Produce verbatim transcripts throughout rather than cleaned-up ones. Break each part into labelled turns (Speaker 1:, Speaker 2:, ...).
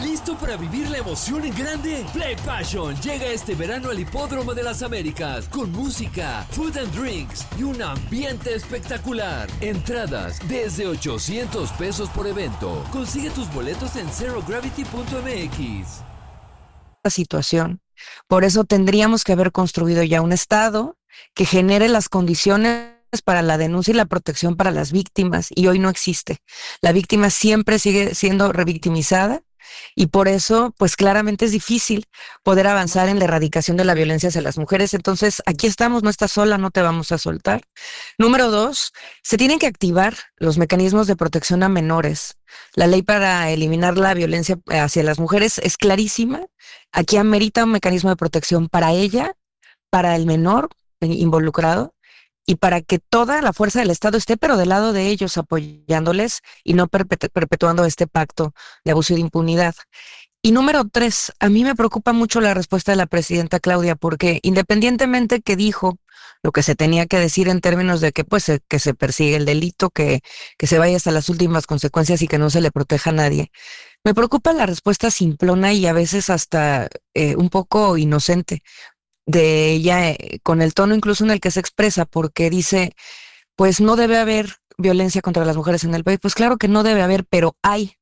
Speaker 1: ¿Listo para vivir la emoción en grande? Play Passion llega este verano al Hipódromo de las Américas con música, food and drinks y un ambiente espectacular. Entradas desde ochocientos pesos por evento. Consigue tus boletos en zero gravity punto m x.
Speaker 2: La situación. Por eso tendríamos que haber construido ya un Estado que genere las condiciones para la denuncia y la protección para las víctimas, y hoy no existe. La víctima siempre sigue siendo revictimizada y por eso, pues claramente es difícil poder avanzar en la erradicación de la violencia hacia las mujeres. Entonces, aquí estamos, no estás sola, no te vamos a soltar. Número dos, se tienen que activar los mecanismos de protección a menores. La ley para eliminar la violencia hacia las mujeres es clarísima. Aquí amerita un mecanismo de protección para ella, para el menor involucrado, y para que toda la fuerza del Estado esté, pero del lado de ellos, apoyándoles y no perpetu- perpetuando este pacto de abuso y de impunidad. Y número tres, a mí me preocupa mucho la respuesta de la presidenta Claudia, porque independientemente que dijo lo que se tenía que decir en términos de que pues se, que se persigue el delito, que, que se vaya hasta las últimas consecuencias y que no se le proteja a nadie, me preocupa la respuesta simplona y a veces hasta eh, un poco inocente de ella, eh, con el tono incluso en el que se expresa, porque dice, pues no debe haber violencia contra las mujeres en el país. Pues claro que no debe haber, pero hay,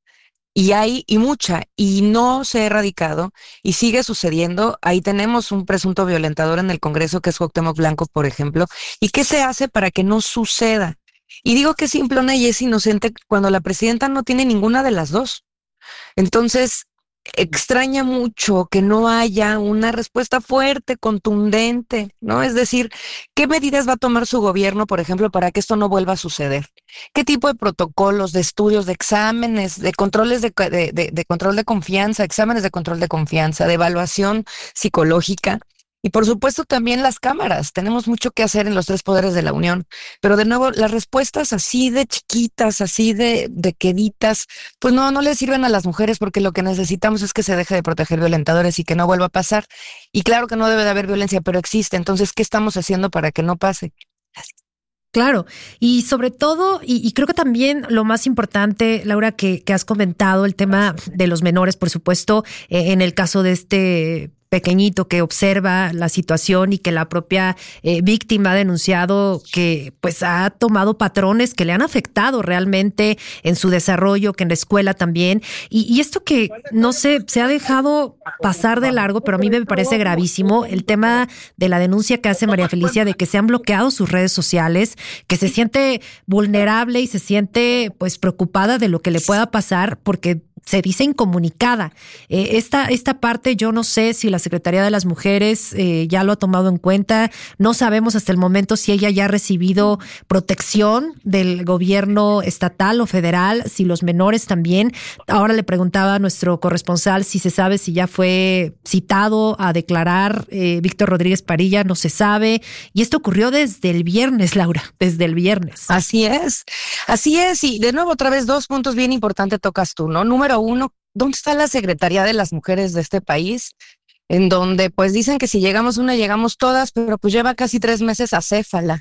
Speaker 2: y hay, y mucha, y no se ha erradicado, y sigue sucediendo. Ahí tenemos un presunto violentador en el Congreso, que es Cuauhtémoc Blanco, por ejemplo. ¿Y qué se hace para que no suceda? Y digo que es simplona y es inocente cuando la presidenta no tiene ninguna de las dos. Entonces, extraña mucho que no haya una respuesta fuerte, contundente, ¿no? Es decir, ¿qué medidas va a tomar su gobierno, por ejemplo, para que esto no vuelva a suceder? ¿Qué tipo de protocolos, de estudios, de exámenes, de controles de, de, de, de control de confianza, exámenes de control de confianza, de evaluación psicológica? Y por supuesto también las cámaras. Tenemos mucho que hacer en los tres poderes de la Unión. Pero de nuevo, las respuestas así de chiquitas, así de, de queditas, pues no, no le sirven a las mujeres, porque lo que necesitamos es que se deje de proteger violentadores y que no vuelva a pasar. Y claro que no debe de haber violencia, pero existe. Entonces, ¿qué estamos haciendo para que no pase? Gracias.
Speaker 3: Claro, y sobre todo, y, y creo que también lo más importante, Laura, que, que has comentado, el tema de los menores, por supuesto, eh, en el caso de este pequeñito que observa la situación y que la propia eh, víctima ha denunciado que pues ha tomado patrones que le han afectado realmente en su desarrollo, que en la escuela también. Y, y esto que no sé, se ha dejado pasar de largo, pero a mí me parece gravísimo, el tema de la denuncia que hace María Felicia de que se han bloqueado sus redes sociales, que se siente vulnerable y se siente pues preocupada de lo que le pueda pasar porque se dice incomunicada. Eh, esta, esta parte yo no sé si la Secretaría de las Mujeres eh, ya lo ha tomado en cuenta. No sabemos hasta el momento si ella ya ha recibido protección del gobierno estatal o federal, si los menores también. Ahora le preguntaba a nuestro corresponsal si se sabe si ya fue citado a declarar eh, Víctor Rodríguez Parilla. No se sabe. Y esto ocurrió desde el viernes, Laura, desde el viernes.
Speaker 2: Así es, así es. Y de nuevo, otra vez, dos puntos bien importantes tocas tú, ¿no? Número uno, ¿dónde está la Secretaría de las Mujeres de este país? En donde pues dicen que si llegamos una, llegamos todas, pero pues lleva casi tres meses acéfala,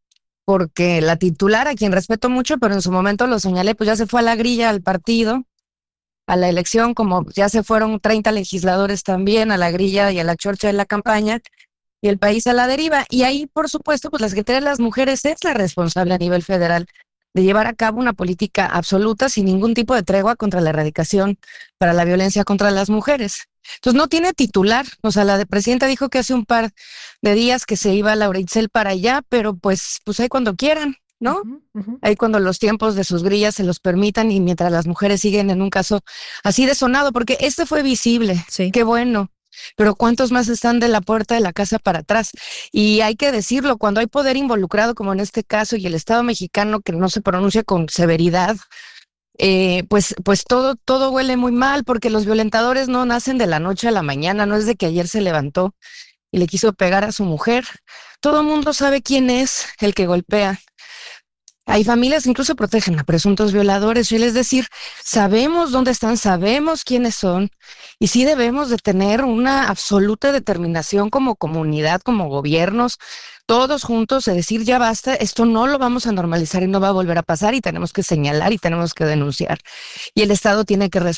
Speaker 2: porque la titular, a quien respeto mucho, pero en su momento lo señalé, pues ya se fue a la grilla, al partido, a la elección, como ya se fueron treinta legisladores también a la grilla y a la chorcha de la campaña, y el país a la deriva. Y ahí, por supuesto, pues la Secretaría de las Mujeres es la responsable a nivel federal de llevar a cabo una política absoluta sin ningún tipo de tregua contra la erradicación para la violencia contra las mujeres. Entonces no tiene titular, o sea, la de presidenta dijo que hace un par de días que se iba Laura Itzel para allá, pero pues, pues ahí cuando quieran, ¿no? Uh-huh, uh-huh. Ahí cuando los tiempos de sus grillas se los permitan y mientras las mujeres siguen en un caso así de sonado, porque este fue visible, sí. Qué bueno. Pero ¿cuántos más están de la puerta de la casa para atrás? Y hay que decirlo, cuando hay poder involucrado, como en este caso, y el Estado mexicano que no se pronuncia con severidad, eh, pues, pues todo, todo huele muy mal, porque los violentadores no nacen de la noche a la mañana, no es de que ayer se levantó y le quiso pegar a su mujer. Todo el mundo sabe quién es el que golpea. Hay familias que incluso protegen a presuntos violadores, es decir, sabemos dónde están, sabemos quiénes son, y sí debemos de tener una absoluta determinación como comunidad, como gobiernos, todos juntos, de decir ya basta, esto no lo vamos a normalizar y no va a volver a pasar, y tenemos que señalar y tenemos que denunciar. Y el Estado tiene que responder.